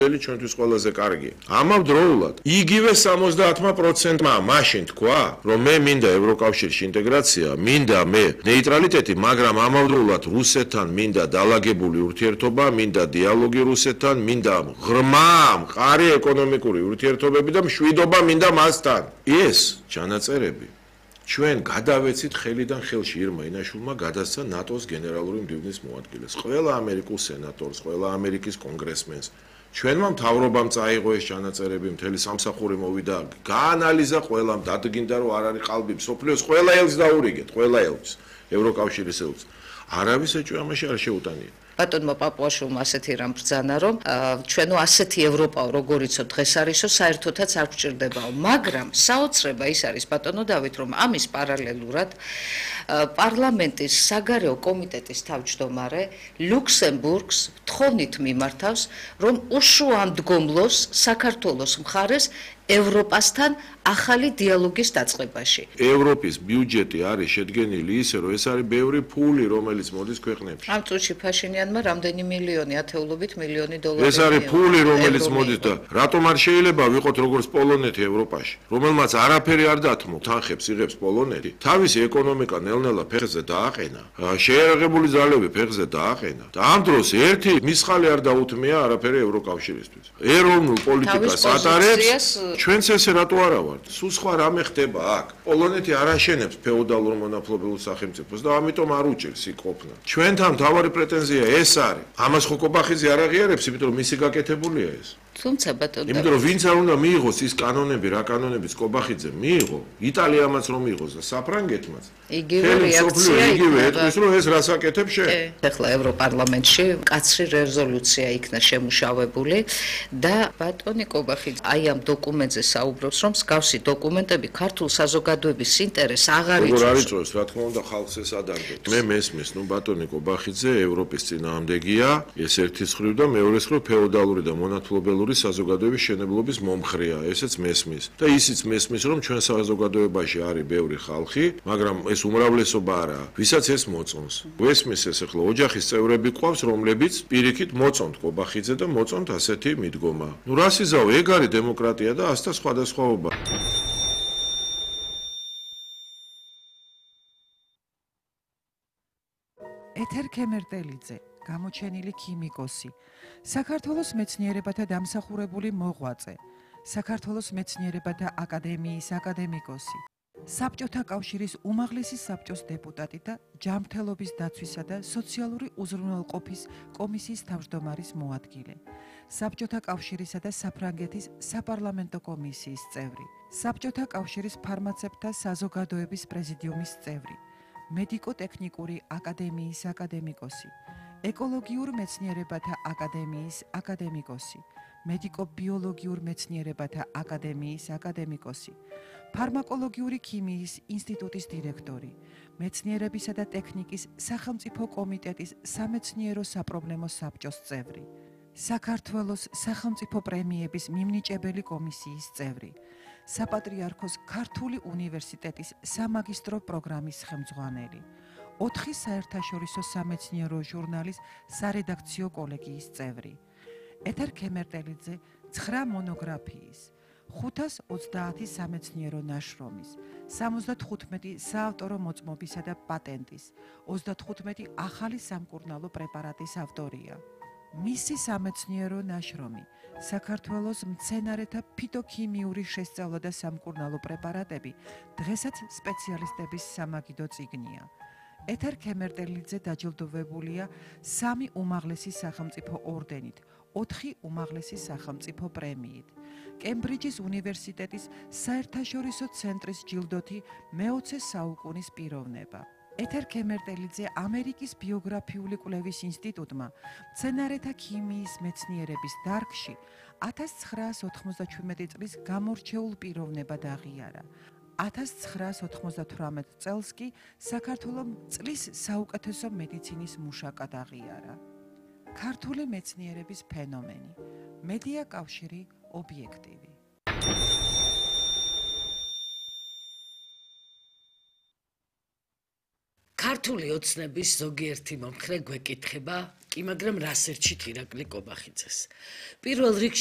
ჩვენთვის ყველაზე კარგი. ამავდროულად, იგივე 70%-მა მაშინ თქვა, რომ მე მინდა ევროკავშირში ინტეგრაცია, მინდა მე ნეიტრალიტეტი, მაგრამ ამავდროულად რუსეთთან მინდა დალაგებული ურთიერთობა, მინდა დიალოგი რუსეთთან, მინდა ღრმა, მყარი ეკონომიკური ურთიერთობები და მშვიდობა მინდა მასთან. ეს ჩანაწერები ჩვენ გადავეცით ხელიდან ხელში ირმა ინაშვილმა გადასცა ნატოს გენერალური მდივნის მოადგილეს, ყველა ამერიკულ სენატორს, ყველა ამერიკის კონგრესმენს. ჩვენმა მთავრობამ წაიღო ეს ჩანაწერები, მთელი სამსახური მოვიდა, გაანალიზა ყველამ, დადგინდა რომ არ არის ყალბი მსოფლიოს ყველა ელს დაურიგეთ, ყველა ელს, ევროკავშირის ელს. არავის ეჭვი ამაში არ შეუტანია. ბატონმა პაპუაშვილმა ასეთი რამ ბრძანა, რომ ჩვენო ასეთი ევროპა, როგორიცო დღეს არისო, საერთოდაც არ გვჭირდებაო, მაგრამ საოცრება ის არის ბატონო დავით, რომ ამის პარალელურად პარლამენტის საგარეო კომიტეტის თავმჯდომარე ლუქსემბურგს თხოვნით მიმართავს, რომ უშუამდგომლოს საქართველოს მხარეს ევროპასთან ახალი დიალოგის დაწყებაში. ევროპის ბიუჯეტი არის შედგენილი ისე, რომ ეს არის ბევრი ფული, რომელიც მოდის ქვეყნებში. ამ წუთში ფაშინიანმა რამდენი მილიონი, ათეულობით მილიონი დოლარი. ეს არის ფული, რომელიც მოდის და რატომ არ შეიძლება ვიყოთ როგორც პოლონეთი ევროპაში, რომელმაც არაფერი არ დათმო, თანხებს იღებს პოლონეთი, თავისი ეკონომიკა ნელ-ნელა ფეხზე დააყენა, შეერაღებული ძალები ფეხზე დააყენა და ამ დროს ერთი მისხალი არ დაუთმია არაფერი ევროკავშირისთვის. ეროვნულ პოლიტიკას ატარებს, ჩვენც ესე რატო არა ვართ? სულ სხვა რამე ხდება აქ. პოლონეთი არ აშენებს ფეოდალურ მონაპოვებულ სახელმწიფოს და ამიტომ არ უჭირს იქ ყოფნა. ჩვენთან მთავარი პრეტენზია ეს არის. ამას ხო კობახიძე არ აღიარებს, იმიტომ რომ მისი გაკეთებულია ეს. თუმცა ბატონო, იმიტომ რომ ვინც არ უნდა მიიღოს ის კანონები, რა კანონებიც კობახიძე მიიღო, იტალიამაც რომ მიიღოს და საფრანგეთმაც. იგივე რეაქცია იგივე ეთქვის, რომ ეს რას აკეთებს შენ. ეხლა ევროპარლამენტში მკაცრი რეზოლუცია იქნა შემუშავებული და ბატონი კობახიძე აი ამ დოკუმენტზე საუბრობს, რომ მსგავსი დოკუმენტები ქართულ საზოგადოების ინტერესს აღარ როგორ იწვევს. არ იწვევს, რა თქმა უნდა, ხალხს ეს ადარდებს. მე მესმის, ბატონი კობახიძე ევროპის წინააღმდეგია, ეს ერთი მხრივ და მეორე მხრივ ფეოდალური და მონათლობელური საზოგადოების შენებლობის მომხრეა, ესეც მესმის. და ისიც მესმის, რომ ჩვენ საზოგადოებაში არის ბევრი ხალხი, მაგრამ ეს უმრავლესობა არაა, ვისაც ეს მოწონს. მესმის ეს ახლა ოჯახის წევრები ყავს, რომლებიც პირიქით მოწონთ კობახიძე და მოწონთ ასეთი მიდგომა. რა სიზავ, ეგ არის დემოკრატია და ასთა სხვადასხვაობა. ეთერ ქემერტელიძე, გამოჩენილი ქიმიკოსი, საქართველოს მეცნიერებათა დამსახურებული მოღვაწე, საქართველოს მეცნიერებათა აკადემიის აკადემიკოსი, საბჭოთა კავშირის უმაღლესი საბჭოს დეპუტატი და ჯანმრთელობის დაცვისა და სოციალური უზრუნველყოფის კომისიის თავმჯდომარის მოადგილე, საბჭოთა კავშირისა და საფრანგეთის საპარლამენტო კომისიის წევრი, საბჭოთა კავშირის ფარმაცევტთა საზოგადოების პრეზიდიუმის წევრი, მედიკო-ტექნიკური აკადემიის აკადემიკოსი, ეკოლოგიურ მეცნიერებათა აკადემიის აკადემიკოსი, მედიკო-ბიოლოგიურ მეცნიერებათა აკადემიის აკადემიკოსი, ფარმაკოლოგიური ქიმიის ინსტიტუტის დირექტორი, მეცნიერებისა და ტექნიკის სახელმწიფო კომიტეტის სამეცნიერო საპრობლემო საბჭოს წევრი, საქართველოს სახელმწიფო პრემიების მიმნიჭებელი კომისიის წევრი, საპატრიარქოს ქართული უნივერსიტეტის სამაგისტრო პროგრამის ხელმძღვანელი, 4 საერთაშორისო სამეცნიერო ჟურნალის სარედაქციო კოლეგიის წევრი, ეთერ ქემერტელიძე 9 მონოგრაფიის, 530 სამეცნიერო ნაშრომის, 75 საავტორო მოწმობისა და პატენტის, 35 ახალი სამკურნალო პრეპარატის ავტორია. მისი სამეცნიერო ნაშრომი, საქართველოს მცენარეთა ფიტოქიმიური შესწავლა და სამკურნალო პრეპარატები დღესაც სპეციალისტების სამაგიდო წიგნია. ეთერ ქემერტელიძე დაჯილდოვებულია 3 უმაღლესი სახელმწიფო ორდენით, 4 უმაღლესი სახელმწიფო პრემიით, კემბრიჯის უნივერსიტეტის საერთაშორისო ცენტრის ჯილდოთი მე-20 საუკუნის პიროვნება. ეთერ ქემერტელიძე ამერიკის ბიოგრაფიული კვლევის ინსტიტუტმა მცენარეთა ქიმიის მეცნიერების დარგში 1997 წლის გამორჩეულ პიროვნებად აღიარა. 1998 წელს კი საქართველოს წლის საუკეთესო მედიცინის მუშაკად აღიარა. ქართული მეცნიერების ფენომენი, მედია კავშირი, ობიექტივი. ქართული ოცნების ზოგიერთი მომხრე გვეკითხება, კი მაგრამ რას ერჩით ირაკლი კობახიძეს. პირველ რიგში